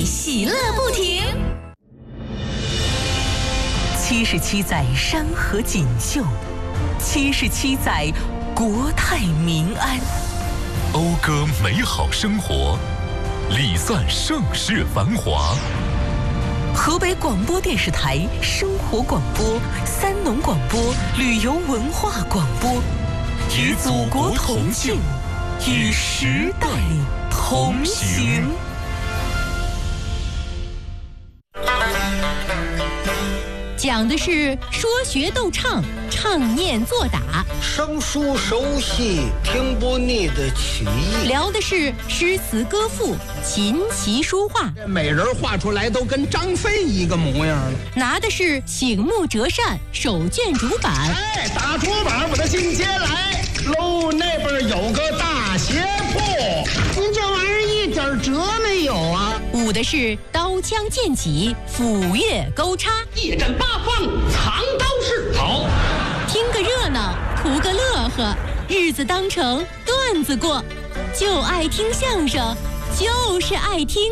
喜乐不停。77载山河锦绣，77载国泰民安， 讴歌美好生活，礼赞盛世繁华。 河北广播电视台生活广播、三农广播、旅游文化广播，与祖国同庆，与时代同行。 讲的是说学逗唱，唱念做打， 生疏熟悉，听不腻的曲艺。 聊的是诗词歌赋，琴棋书画。 美人画出来都跟张飞一个模样了。 拿的是醒目折扇，手卷竹板。 哎，打竹板我的进阶来喽，那边有个大鞋铺。 您这玩意儿一点辙没有啊！ 舞的是刀枪剑戟，斧钺钩叉， 一阵八方藏刀式。 好， 听个热闹，图个乐呵，日子当成段子过，就爱听相声，就是爱听。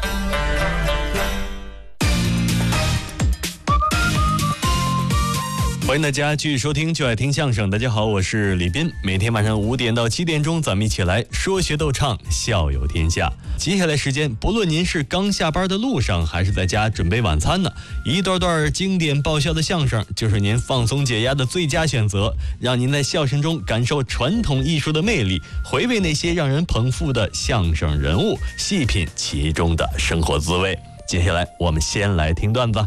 欢迎大家继续收听就爱听相声。大家好，我是李斌。每天晚上5点到7点钟，咱们一起来说学逗唱，笑有天下。接下来时间，不论您是刚下班的路上，还是在家准备晚餐呢，一段段经典爆笑的相声就是您放松解压的最佳选择，让您在笑声中感受传统艺术的魅力，回味那些让人捧腹的相声人物，细品其中的生活滋味。接下来我们先来听段子。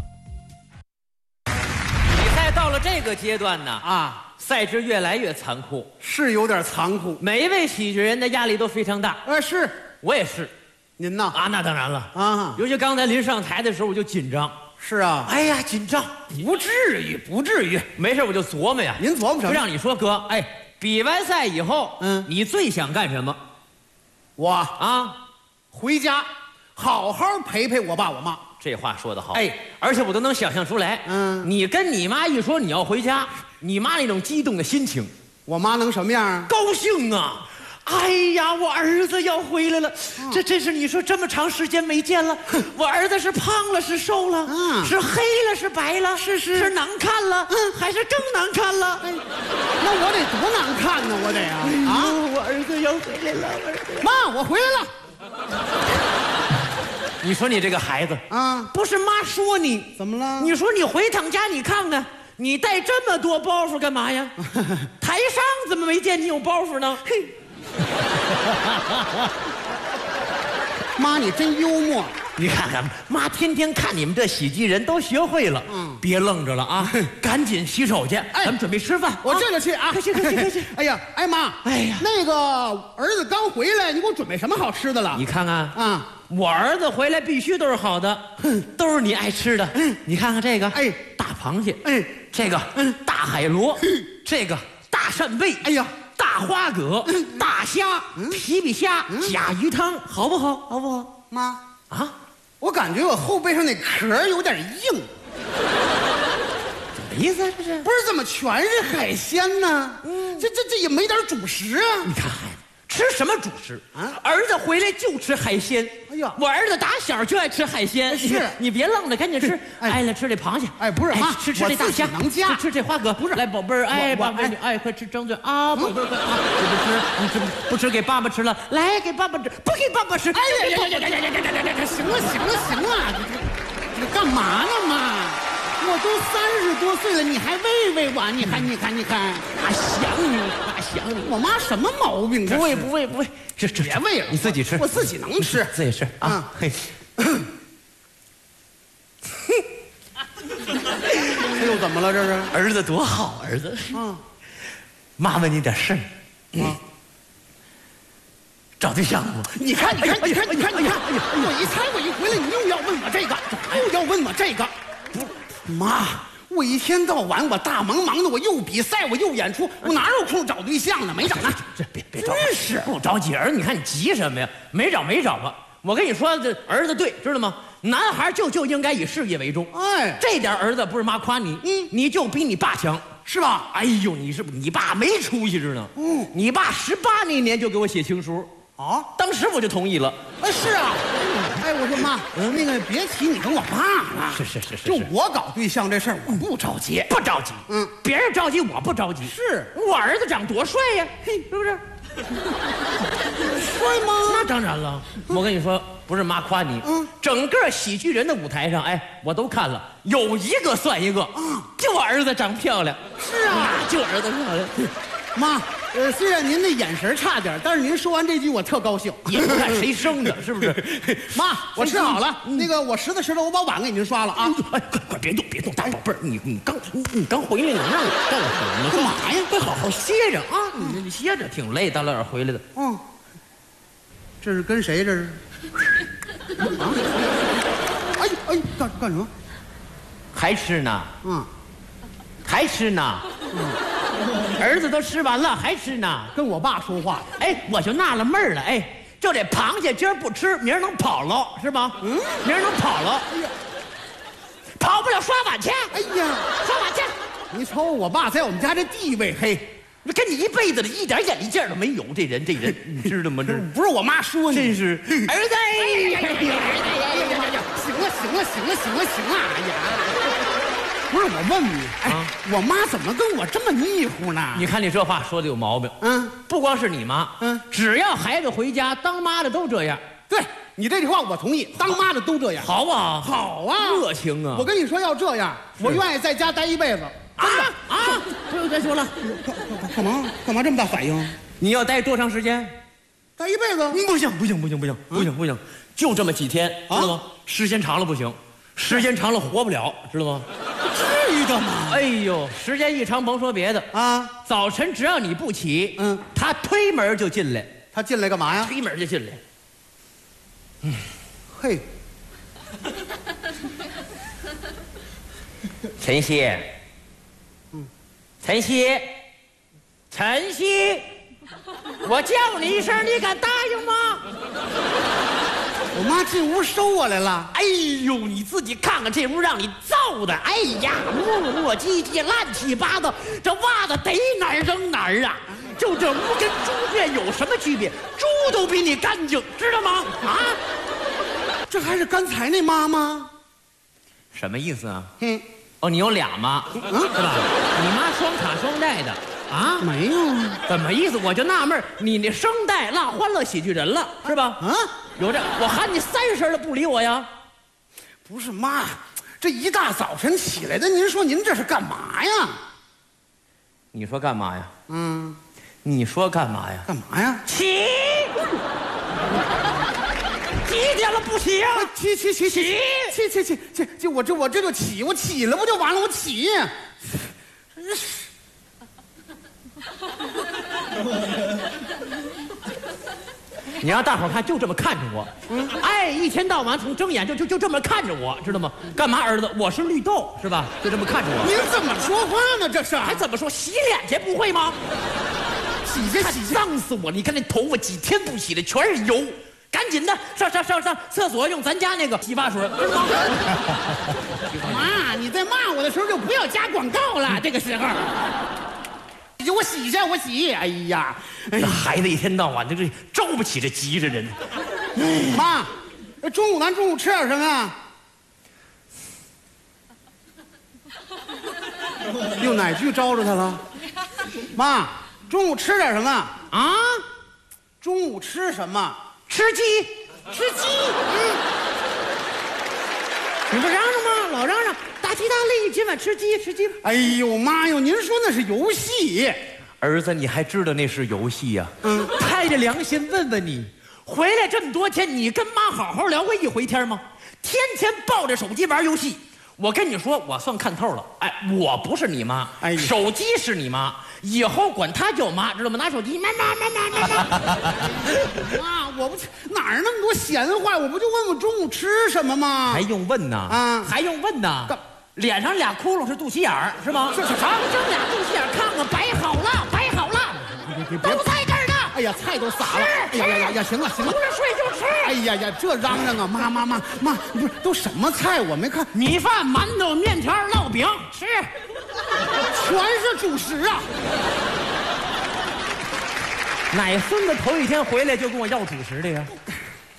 这个阶段呢赛制越来越残酷， 是有点残酷。 每一位喜剧人的压力都非常大。 是， 我也是。 您呢？ 那当然了尤其刚才临上台的时候我就紧张。 是啊。 哎呀，紧张，不至于。没事我就琢磨呀。 您琢磨什么？ 就让你说哥，比完赛以后，你最想干什么？ 我回家好好陪陪我爸我妈。 这话说得好，而且我都能想象出来，你跟你妈一说你要回家，你妈那种激动的心情， 我妈能什么样？ 高兴啊！哎呀，我儿子要回来了，这真是你说这么长时间没见了，我儿子是胖了是瘦了，是黑了是白了，是难看了，还是更难看了？ 那我得多难看呢，我得我儿子要回来了， 妈，我回来了。 你说你这个孩子不是妈说你怎么了？ 你说你回趟家你看看，你带这么多包袱干嘛呀？台上怎么没见你有包袱呢？ 妈，你真幽默。 你看看，妈天天看你们这喜剧人都学会了。别愣着了赶紧洗手去，咱们准备吃饭。 我这就去快去。 哎呀，妈，那个儿子刚回来，你给我准备什么好吃的了？ 你看看我儿子回来必须都是好的，都是你爱吃的。你看看这个，大螃蟹，这个大海螺，这个大扇贝，大花蛤，大虾，皮皮虾，甲鱼汤，好不好？ 妈我感觉我后背上那壳有点硬。 什么意思？这是不是怎么全是海鲜呢？这也没点主食啊？ 你看孩子吃什么主食儿子回来就吃海鲜。我儿子打小就爱吃海鲜。 是你别愣着，赶紧吃。来吃这螃蟹。 不是妈， 吃这大虾， 能夹。 吃这花蛤。不是，来宝贝儿，宝贝儿，快吃张嘴啊！宝贝儿，你不吃给爸爸吃了。来给爸爸吃，不给爸爸吃。 行了，你干嘛呢妈？我都30多岁了，你还喂我？你看，想你。我妈什么毛病？ 不喂，这别喂了， 你自己吃。 我自己能吃， 自己吃这又怎么了？这是儿子多好，儿子妈问你点事儿找对象不？ 你看，我一猜我一回来，你又要问我这个，不，妈，我一天到晚我大忙的，我又比赛我又演出，我哪有空找对象呢？没找呢。 这别着急，不着急。儿子，你看你急什么呀？没找吧。我跟你说，这儿子对，知道吗？男孩就应该以事业为重。这点儿子不是妈夸你，你就比你爸强。 是吧？ 哎呦，你爸没出息着呢。你爸18那年就给我写情书。当时我就同意了。 是啊。 哎，我说妈，那个别提你跟我爸了。 是， 就我搞对象这事儿，我不着急， 不着急。别人着急，我不着急。 是我儿子长多帅呀，嘿，是不是？ 帅吗？ 那当然了。我跟你说，不是妈夸你，整个喜剧人的舞台上，哎，我都看了，有一个算一个。就我儿子长漂亮。 是啊， 就我儿子漂亮。 妈，虽然您那眼神差点，但是您说完这句我特高兴。 也不看谁生的，是不是？ 妈，我吃好了。那个我拾掇，我把碗给您刷了啊！ 哎，快别动，大宝贝儿，你刚回来，你让我干什么？ 干嘛呀？ 快好好歇着啊！你歇着，挺累，大老远回来的。 这是跟谁？这是？啊！哎，干什么？ 还吃呢？还吃呢？儿子都吃完了，还吃呢？ 跟我爸说话。 哎，我就纳了闷儿了，哎，就这螃蟹今儿不吃，明儿能跑了是吧？明儿能跑了。哎呀，跑不了刷碗去。 哎呀， 刷碗去！ 你瞅我爸在我们家这地位，嘿， 跟你一辈子的一点眼力劲儿都没有，这人你知道吗？这不是我妈说你， 真是儿子！ 行了！哎呀，不是我问你，我妈怎么跟我这么腻乎呢？ 你看你这话说的有毛病。不光是你妈，只要孩子回家，当妈的都这样。 对你这句话我同意，当妈的都这样。 好啊， 好啊， 热情啊！ 我跟你说，要这样，我愿意在家待一辈子。 不用再说了。 干嘛这么大反应？ 你要待多长时间？ 待一辈子？ 不行，就这么几天，知道吗？时间长了不行，时间长了活不了，知道吗？ 至于的吗？ 哎呦，时间一长，甭说别的啊，早晨只要你不起，他推门就进来。 他进来干嘛呀？ 推门就进来。 嘿， 晨曦，晨曦，我叫你一声，你敢答应吗？ 我妈进屋收我来了。 哎呦，你自己看看这屋让你造的，哎呀，磨唧唧，乱七八糟，这袜子逮哪儿扔哪儿啊！就这屋跟猪圈有什么区别？猪都比你干净，知道吗？啊， 这还是刚才那妈吗？ 什么意思啊？哦，你有俩妈，是吧？你妈双卡双待的啊？ 没有， 怎么意思？我就纳闷，你那声带落欢乐喜剧人了，是吧？有这，我喊你3声了，不理我呀？ 不是妈，这一大早晨起来的，您说您这是干嘛呀？ 你说干嘛呀？你说干嘛呀？ 干嘛呀？ 起！几点了不起呀？ 起！我这就起，我起了不就完了？我起。 你让大伙看，就这么看着我，哎，一天到晚从睁眼就这么看着我，知道吗？干嘛儿子？我是绿豆，是吧？就这么看着我。 您怎么说话呢？这是还怎么说？洗脸去不会吗？ 洗去， 脏死我！你看那头发几天不洗的，全是油。赶紧的，上厕所用咱家那个洗发水，知道吗？ 妈，你在骂我的时候就不要加广告了。这个时候，我洗一下，我洗。哎呀， 这孩子一天到晚的这招不起这急着人。 妈，中午吃点什么呀？用哪句招着他了？妈，中午吃点什么啊？中午吃什么？ 吃鸡。你不嚷嚷吗？老嚷嚷，大吉大利，今晚吃鸡。 哎呦妈哟，您说那是游戏。 儿子，你还知道那是游戏呀？拍着良心问问你，回来这么多天，你跟妈好好聊过一回天吗？天天抱着手机玩游戏。我跟你说，我算看透了。哎，我不是你妈，手机是你妈，以后管她叫妈，知道吗？拿手机，妈。 妈，我不哪儿那么多闲话，我不就问我中午吃什么吗？ 还用问呢？还用问呢？脸上俩窟窿是肚脐眼儿，是吗？ 是啥？ 睁俩肚脐眼看看，摆好了，都在这儿呢。 哎呀，菜都洒了。哎呀，行了， 除了睡就吃。 哎呀，这嚷嚷啊，妈，不是都什么菜？我没看。 米饭、馒头、面条、烙饼，吃， 全是主食啊。 哪孙子头一天回来就跟我要主食的呀？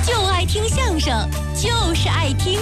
就爱听相声，就是爱听。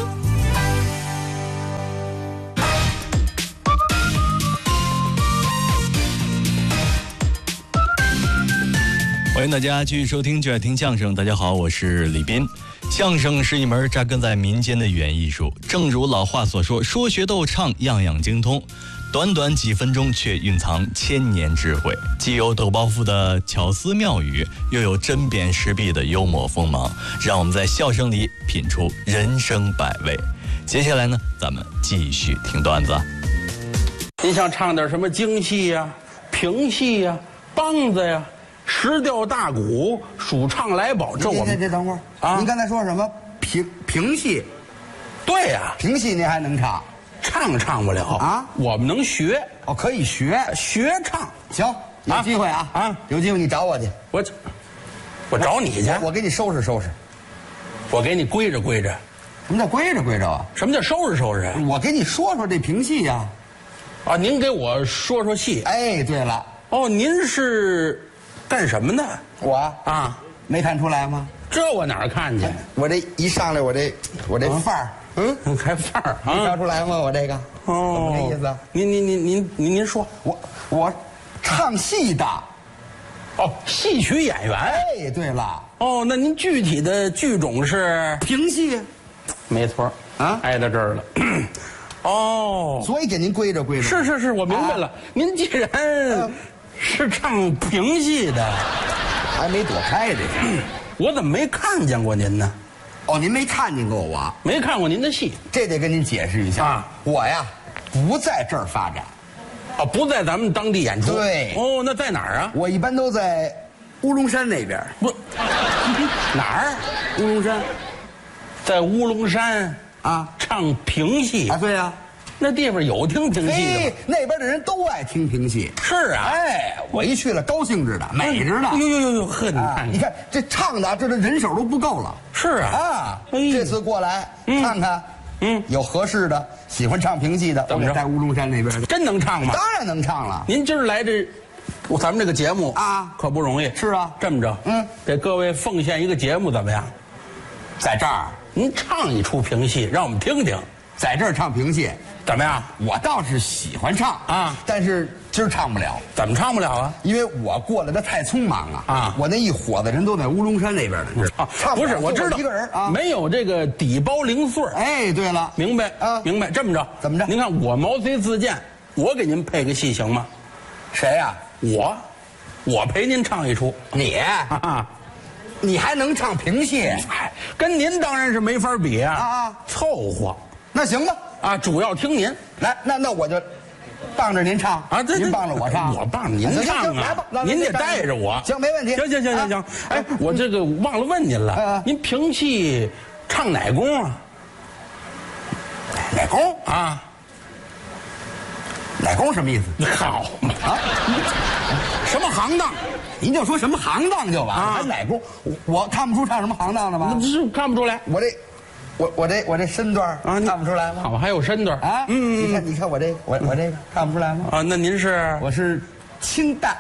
欢迎大家继续收听就爱听相声。大家好，我是李斌。相声是一门扎根在民间的语言艺术，正如老话所说，说学逗唱样样精通，短短几分钟却蕴藏千年智慧，既有抖包袱的巧思妙语，又有针砭时弊的幽默锋芒，让我们在笑声里品出人生百味。接下来呢，咱们继续听段子。 您想唱点什么京戏呀、评戏呀、梆子呀、石调大鼓、数唱来宝，这我们等会儿啊！您刚才说什么评戏？ 对呀， 评戏您还能唱？ 唱不了啊！ 我们能学哦，可以学唱。 行，有机会啊！有机会你找我去。 我找你去， 我给你收拾收拾， 我给你归着。 什么叫归着啊？ 什么叫收拾？ 我给你说说这评戏呀。 啊，您给我说说戏。 哎，对了， 哦，您是干什么的？ 我啊， 没看出来吗？ 这我哪儿看见？ 我这一上来，我这范儿， 还范儿， 没看出来吗？我这个哦， 什么意思？ 您说， 我唱戏的。 哦，戏曲演员。 哎，对了。 哦，那您具体的剧种是评戏？ 没错啊，挨到这儿了。哦， 所以给您归着。 是，我明白了。您既然是唱评戏的， 还没躲开这是。 我怎么没看见过您呢？ 哦，您没看见过我？ 没看过您的戏， 这得跟您解释一下啊。 我呀，不在这儿发展。 啊，不在咱们当地演出。 对。 哦，那在哪儿啊？ 我一般都在乌龙山那边。 不，哪儿？ 乌龙山。 在乌龙山啊， 唱评戏啊？对呀。 那地方有听评戏的吗？ 那边的人都爱听评戏。 是啊。 哎，我一去了，高兴着呢，美着呢。 呦，呵， 你看这唱的，这人手都不够了。 是啊。 啊，这次过来看看，有合适的喜欢唱评戏的，我给在乌龙山那边。 真能唱吗？ 当然能唱了。 您今儿来咱们这个节目啊， 可不容易。 是啊。 这么着，给各位奉献一个节目怎么样？ 在这儿您唱一出评戏，让我们听听。 在这儿唱评戏怎么样？ 我倒是喜欢唱啊， 但是今儿唱不了。 怎么唱不了啊？ 因为我过来的太匆忙了啊！ 我那一伙子人都在乌龙山那边呢。唱不是，我知道一个人啊， 没有这个底包零碎。 哎，对了， 明白啊，明白。这么着， 怎么着？ 您看我毛遂自荐，我给您配个戏行吗？ 谁呀？ 我陪您唱一出。 你啊？你还能唱评戏？ 跟您当然是没法比啊！凑合。 那行吧， 啊，主要听您来，那我就傍着您唱啊， 您傍着我唱， 我傍着您唱啊， 来吧， 您得带着我， 行，没问题， 行，哎，我这个忘了问您了，您评戏唱哪功啊？ 哪功啊？ 哪功什么意思？ 好嘛啊，什么行当？ 您就说什么行当就完了，还哪功？我看不出唱什么行当的吧？ 是看不出来， 我这身段啊，看不出来吗？ 好，还有身段啊，你看我这个看不出来吗？ 啊，那您是？ 我是清淡，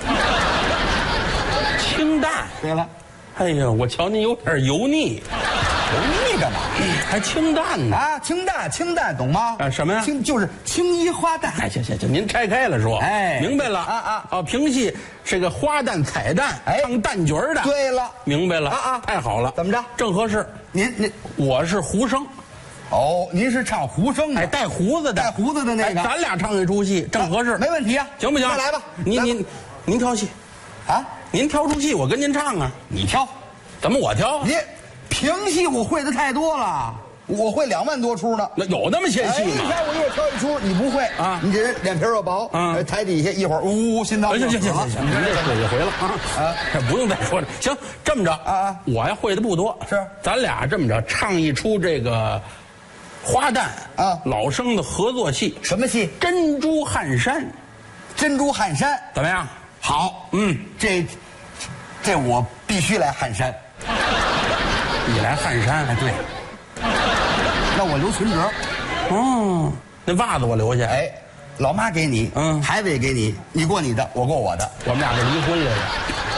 清淡。 对了， 哎呀，我瞧您有点油腻， 油腻干嘛？ 还清淡呢？ 啊，清淡，懂吗？ 啊，什么呀？ 就是青衣花旦。 哎，行，您拆开了说。 哎， 明白了啊！评戏是个花旦彩蛋，唱旦角的。 对了， 明白了啊！太好了， 怎么着？ 正合适。我是胡生。 哦，您是唱胡生的， 哎，带胡子的那个， 咱俩唱一出戏，正合适， 没问题啊， 行不行？ 那来吧， 您挑戏， 啊， 您挑出戏，我跟您唱啊， 你挑， 怎么我挑？ 你评戏我会的太多了，我会2万多出呢， 那有那么些戏吗？ 你看我一会儿挑一出，你不会啊？你这人脸皮又薄，台底下一会儿呜心脏行，你这说一回了啊，不用再说了，行，这么着啊，我呀会的不多， 是， 咱俩这么着唱一出这个。花旦啊， 老生的合作戏， 什么戏？ 珍珠汗衫。 珍珠汗衫怎么样？ 好，这我必须来汗衫。 你来汗衫？ 哎，对。那我留存折。 哦，那袜子我留下。 哎，老妈给你，孩子也给你，你过你的，我过我的。 我们俩是离婚来的。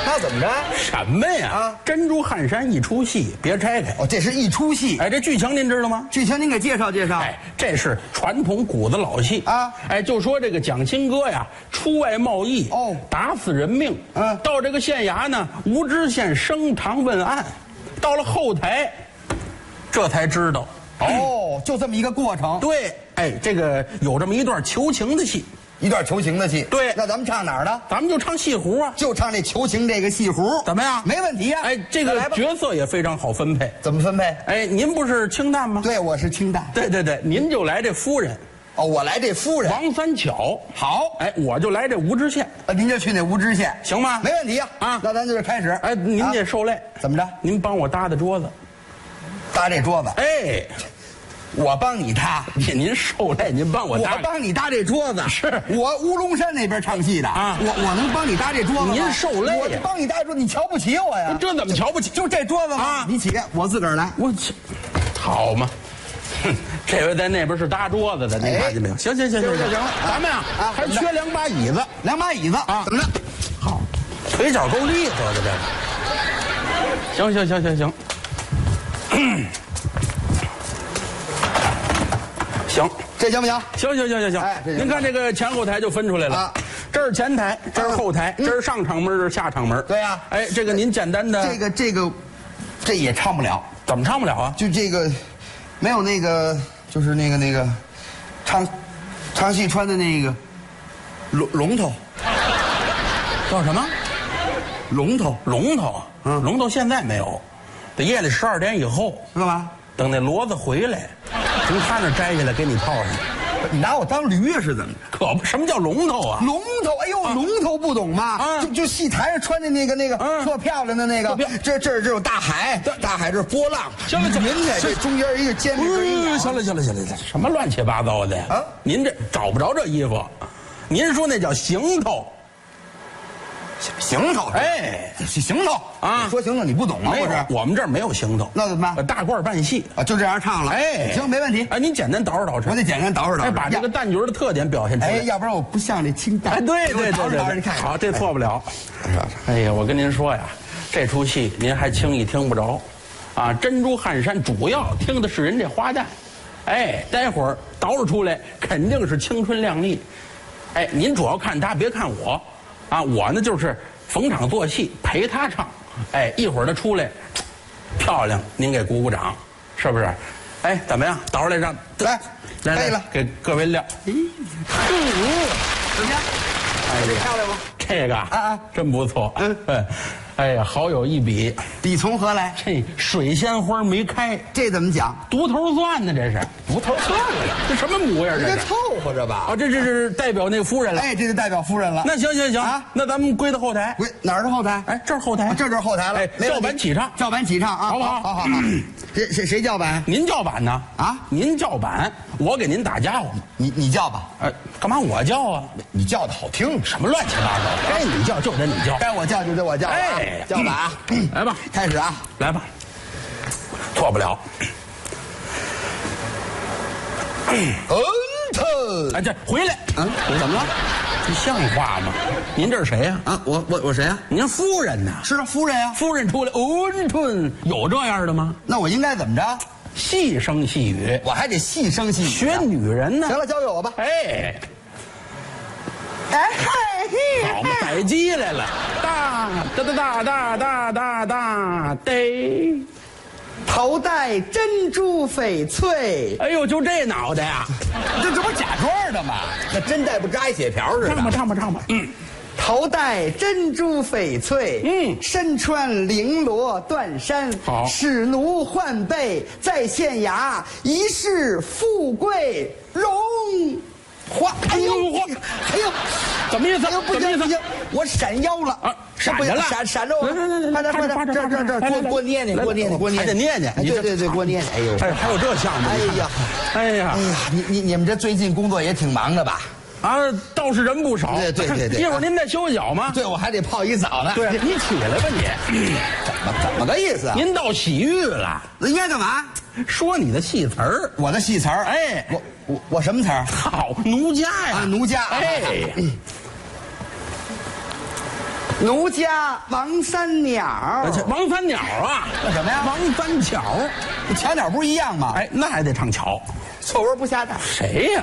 那怎么着？ 什么呀？啊，珍珠汗衫一出戏，别拆开。 哦，这是一出戏。 哎，这剧情您知道吗？ 剧情您给介绍介绍。 哎，这是传统骨子老戏啊。哎，就说这个蒋钦哥呀，出外贸易哦，打死人命。到这个县衙呢，无知县升堂问案，到了后台，这才知道。 哦，就这么一个过程。 对，哎，这个有这么一段求情的戏。 一段求情的戏， 对， 那咱们唱哪儿的？ 咱们就唱戏胡啊， 就唱这求情这个戏胡， 怎么样？ 没问题呀。 哎，这个角色也非常好分配。 怎么分配？ 哎，您不是清淡吗？ 对，我是清淡。 对，您就来这夫人。 哦，我来这夫人王三巧。 好， 哎，我就来这无知县。 您就去那无知县， 行吗？ 没问题呀。啊，那咱就是开始。 哎，您也受累。 怎么着？ 您帮我搭的桌子， 搭这桌子。 哎。 我帮你搭， 您受累，您帮我搭。 我帮你搭这桌子， 是我乌龙山那边唱戏的啊，我能帮你搭这桌子。 您受累， 我帮你搭桌子，你瞧不起我呀？ 这怎么瞧不起？ 就这桌子啊，你起，我自个儿来。 我起，好嘛。哼，这回在那边是搭桌子的，您看见没有？行， 行了， 咱们呀还缺2把椅子 ，2把椅子啊，怎么着？ 好，腿脚够利索的这个。行。行， 这行不行？ 行。哎，您看这个前后台就分出来了。这是前台，这是后台，这是上场门，这是下场门。 对呀。 哎，这个您简单的。 这也唱不了。 怎么唱不了啊？ 就这个，没有那个，就是那个，唱戏穿的那个龙头。 叫什么？ 龙头。 龙头现在没有，得夜里12点以后。 干嘛？ 等那骡子回来，从他那摘下来给你套上。 你拿我当驴是怎么着？ 可不，什么叫龙头啊？ 龙头，哎呦，龙头不懂吗？就戏台上穿的那个特漂亮的那个，这有大海，这是波浪， 行了， 云彩，这中间一个尖鼻。行了，什么乱七八糟的啊？您这找不着这衣服，您说那叫行头。 行头， 哎， 行头啊！说行头你不懂吗？ 不是，我们这儿没有行头， 那怎么办？ 大褂扮戏啊，就这样唱了。 哎， 行，没问题。 哎，您简单捯饬， 我得简单捯饬， 哎，把这个旦角的特点表现出来。 哎，要不然我不像这清淡。 哎，对， 你看， 好，这错不了。哎呀，我跟您说呀，这出戏您还轻易听不着，啊，珍珠汗衫主要听的是人这花旦，哎，待会儿捯饬出来肯定是青春靓丽，哎，您主要看他，别看我，啊，我呢就是逢场作戏陪他唱，哎，一会儿他出来漂亮，您给鼓鼓掌，是不是？哎，怎么样？捯饬来让来，给各位亮。 怎么样？ 哎呀， 漂亮吗？ 这个真不错。哎呀，好有一比。 比从何来？ 这水仙花没开， 这怎么讲？ 独头蒜呢？这是独头蒜了， 这什么模样？ 这凑合着吧。 啊，这是代表那个夫人了。 哎，这是代表夫人了。 那行啊，那咱们归到后台。 归哪儿是后台？ 哎，这是后台， 这就是后台了。 哎，叫板起唱， 啊， 好不好？ 好。谁叫板？ 您叫板呢？啊，您叫板，我给您打家伙。 你叫吧。 干嘛我叫啊？ 你叫的好听， 什么乱七八糟？该你叫就得你叫， 该我叫就得我叫。哎，叫板啊！ 来吧， 开始啊！ 来吧，错不了。哎，这回来， 怎么了？ 这像话吗？您这是谁呀？ 啊，我谁呀？ 您夫人呐？ 是夫人呀。 夫人出来，有这样的吗？ 那我应该怎么着？ 细声细语， 我还得细声细语学女人呢。 行了，交给我吧。 哎，好嘛，逮鸡来了，大得， 头戴珍珠翡翠。 哎呦，就这脑袋呀， 这不假装的吗？那真戴不扎一血瓢似的。 唱吧。 头戴珍珠翡翠，身穿绫罗缎衫， 好， 使奴换背在县衙，一世富贵荣华。 哎呦， 怎么意思？ 不行，我闪腰了啊！ 闪着了， 闪着我！快点，这，给我捏捏， 还得捏捏。 对，给我捏捏。哎呦， 还有这项目？哎呀， 你们这最近工作也挺忙的吧？ 啊，倒是人不少。 对。 一会儿您再修脚吗？ 对，我还得泡一澡呢。 对，你起来吧你。 怎么个意思？ 您到洗浴了？ 应该干嘛？ 说你的戏词儿。 我的戏词儿？ 哎， 我什么词儿？ 好，奴家呀。 奴家。 哎。 奴家王三鸟。 王三鸟啊？ 那什么呀？ 王三巧。 巧鸟不是一样吗？ 哎，那还得唱巧。 错文不下蛋。 谁呀？